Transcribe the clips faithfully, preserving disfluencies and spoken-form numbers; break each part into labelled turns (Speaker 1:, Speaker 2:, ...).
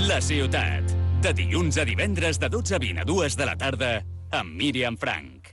Speaker 1: La ciutat. De dilluns a divendres de dotze a vint a dues de la tarda amb Míriam Frank.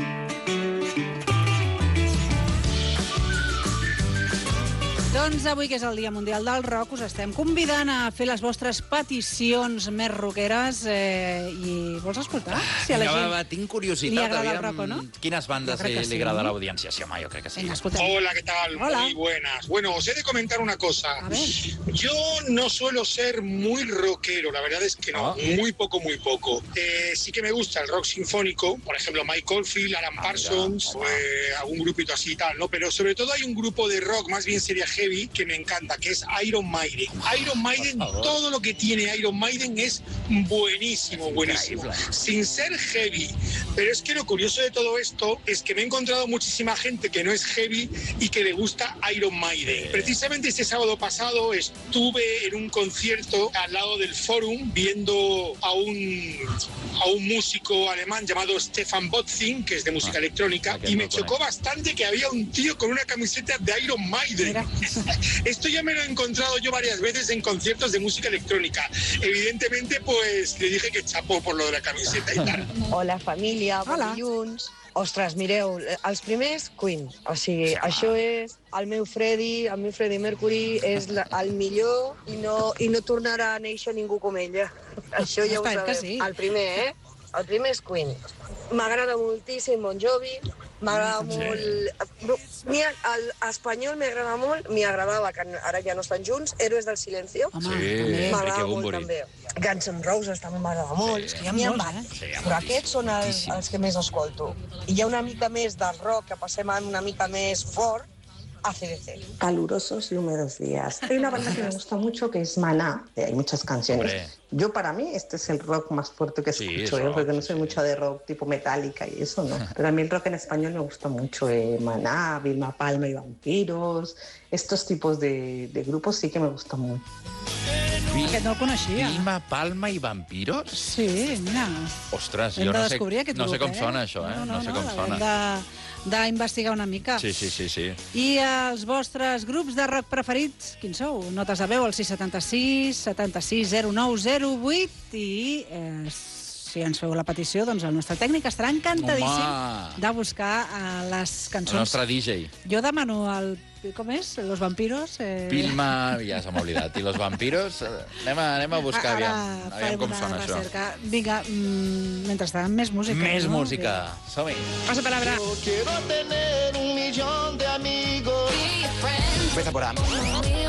Speaker 2: Doncs avui, que és el Dia Mundial del Rock, us estem convidant a fer les vostres peticions més rockeres. Eh, I vols escoltar? Si a la gent
Speaker 3: va, va, tinc curiositat.
Speaker 2: li agrada
Speaker 3: aviam,
Speaker 2: el rock o no?
Speaker 3: Quines bandes
Speaker 2: Jo crec
Speaker 3: li,
Speaker 2: que
Speaker 3: li
Speaker 2: sí.
Speaker 3: agrada a l'audiència? Sí, home, jo crec que sí.
Speaker 2: Venga, escolta.
Speaker 4: Hola, ¿qué tal?
Speaker 2: Hola.
Speaker 4: Muy buenas. Bueno, os he de comentar una cosa.
Speaker 2: A ver.
Speaker 4: Yo no suelo ser muy rockero, la verdad es que no,
Speaker 3: Ah.
Speaker 4: muy poco, muy poco. Eh, sí que me gusta el rock sinfónico, por ejemplo, Mike Oldfield, Alan
Speaker 3: Ah,
Speaker 4: Parsons,
Speaker 3: mira,
Speaker 4: eh, algún grupito así y tal, ¿no? Pero sobre todo hay un grupo de rock, más bien sería heavy, que me encanta, que es Iron Maiden. Iron Maiden,
Speaker 3: Por favor.
Speaker 4: todo lo que tiene Iron Maiden es buenísimo, buenísimo.
Speaker 3: Increíble.
Speaker 4: Sin ser heavy. Pero es que lo curioso de todo esto es que me he encontrado muchísima gente que no es heavy y que le gusta Iron Maiden. Precisamente este sábado pasado estuve en un concierto al lado del Forum viendo a un, a un músico alemán llamado Stefan Botzing, que es de música
Speaker 3: Ah,
Speaker 4: electrónica,
Speaker 3: aquel
Speaker 4: y
Speaker 3: no
Speaker 4: me
Speaker 3: lo
Speaker 4: chocó
Speaker 3: conozco.
Speaker 4: bastante que había un tío con una camiseta de Iron Maiden.
Speaker 2: Mira.
Speaker 4: Esto ya me lo he encontrado yo varias veces en conciertos de música electrónica. Evidentemente, pues le dije que chapó por lo de la camiseta y tal.
Speaker 5: Hola, família,
Speaker 2: Hola.
Speaker 5: bon dilluns. Ostres, mireu, els primers, Queen. O sigui,
Speaker 3: Sí,
Speaker 5: això és el meu Freddie, el meu Freddie Mercury, és la, el millor i no, i no tornarà a néixer ningú com ella. Això ja ho
Speaker 2: Esperem que
Speaker 5: sabem.
Speaker 2: sí.
Speaker 5: El primer, eh? El primer és Queen. M'agrada moltíssim Bon Jovi, m'agrada
Speaker 3: Sí.
Speaker 5: molt... Mira, el espanyol m'agrada molt, m'hi agradava, que ara ja no estan junts, Héroes del Silencio.
Speaker 2: Home,
Speaker 3: Sí.
Speaker 2: també.
Speaker 5: M'agrada
Speaker 3: Enrique
Speaker 5: molt,
Speaker 3: Bunbury.
Speaker 5: també. Guns N' Roses també m'agrada molt.
Speaker 3: Sí.
Speaker 5: És que
Speaker 2: Hi ha
Speaker 5: n'hi ha
Speaker 2: molts,
Speaker 5: molts,
Speaker 3: eh? Sí, hi ha
Speaker 5: però
Speaker 3: moltíssims,
Speaker 5: aquests són els,
Speaker 3: moltíssims.
Speaker 5: els que més escolto. I hi ha una mica més del rock, que passem a una mica més fort, a C D C.
Speaker 6: Calurosos y húmedos días. Hay una banda que me gusta mucho que es Maná, hay muchas canciones.
Speaker 3: Hombre.
Speaker 6: Yo, para mí, este es el rock más fuerte que
Speaker 3: Sí,
Speaker 6: escucho,
Speaker 3: es
Speaker 6: ¿eh?
Speaker 3: rock,
Speaker 6: Porque no
Speaker 3: sí,
Speaker 6: soy
Speaker 3: sí.
Speaker 6: mucho de rock tipo metálica y eso, ¿no? Pero a mí el rock en español me gusta mucho, eh, Maná, Vilma Palma y Vampiros, estos tipos de, de grupos sí que me gustan mucho.
Speaker 2: Aquest no el coneixia.
Speaker 3: Vilma Palma i Vampiros?
Speaker 2: Sí, mira.
Speaker 3: Ostres,
Speaker 2: Hem
Speaker 3: jo
Speaker 2: de
Speaker 3: no sé,
Speaker 2: descobrir aquest
Speaker 3: no sé
Speaker 2: grup,
Speaker 3: com
Speaker 2: eh?
Speaker 3: sona això, eh? No, sé com sona.
Speaker 2: Hem de d'investigar una mica.
Speaker 3: Sí, sí, sí, sí.
Speaker 2: I els vostres grups de rock preferits, quins sou? Notes de veu al sis setanta sis setanta sis zero nou zero vuit i eh, si ens feu la petició, doncs el nostre tècnic estarà encantadíssim
Speaker 3: Home.
Speaker 2: de buscar eh, les
Speaker 3: El
Speaker 2: cançons.
Speaker 3: nostre D J.
Speaker 2: Jo demano el... Com és? Los Vampiros? Eh...
Speaker 3: Vilma, ja se m'ha oblidat. I los Vampiros? Eh, Anem a, anem a buscar,
Speaker 2: Ara
Speaker 3: aviam, aviam
Speaker 2: farem
Speaker 3: com
Speaker 2: una
Speaker 3: sona això.
Speaker 2: recerca. Vinga, mm, mentrestant, més música.
Speaker 3: Més
Speaker 2: no?
Speaker 3: música. Som-hi.
Speaker 2: Passa palabra.
Speaker 7: Quiero tener un millón de amigos.
Speaker 3: Vete por ahí.